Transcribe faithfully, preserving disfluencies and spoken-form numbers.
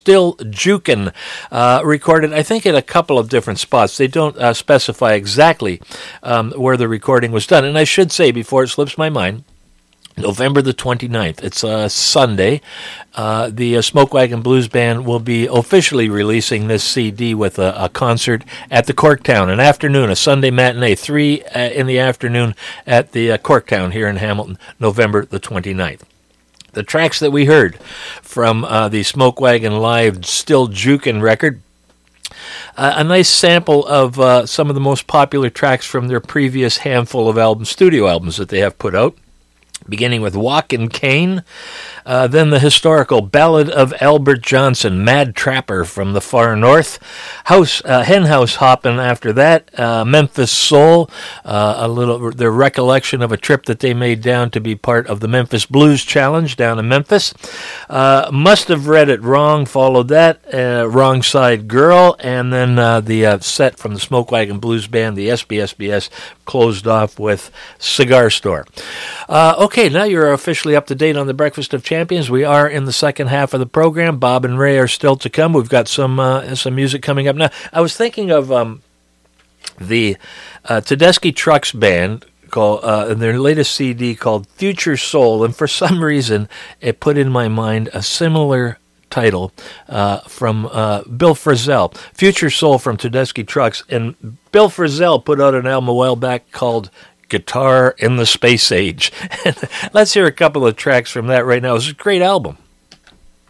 Still Jukin', uh, recorded, I think, in a couple of different spots. They don't uh, specify exactly um, where the recording was done. And I should say, before it slips my mind, November the twenty-ninth, it's a Sunday, uh, the uh, Smoke Wagon Blues Band will be officially releasing this C D with a, a concert at the Corktown, an afternoon, a Sunday matinee, three uh, in the afternoon at the uh, Corktown here in Hamilton, November the twenty-ninth. The tracks that we heard from uh, the Smoke Wagon Live Still Jukin' record, uh, a nice sample of uh, some of the most popular tracks from their previous handful of albums, studio albums that they have put out, beginning with Walkin' Cane, uh, then the historical Ballad of Albert Johnson, Mad Trapper from the far north, House uh, Hen House Hoppin' after that, uh, Memphis Soul, uh, a little their recollection of a trip that they made down to be part of the Memphis Blues Challenge down in Memphis. Uh, Must Have Read It Wrong followed that, uh, Wrong Side Girl, and then uh, the uh, set from the Smoke Wagon Blues Band, the S B S B S, closed off with Cigar Store. Uh, okay, now you're officially up to date on the Breakfast of Champions. We are in the second half of the program. Bob and Ray are still to come. We've got some uh, some music coming up now. I was thinking of um, the uh, Tedeschi Trucks Band called uh, their latest C D called Future Soul, and for some reason it put in my mind a similar title uh, from uh, Bill Frisell, Future Soul from Tedeschi Trucks, and Bill Frisell put out an album a while back called Guitar in the Space Age. Let's hear a couple of tracks from that right now. It's a great album.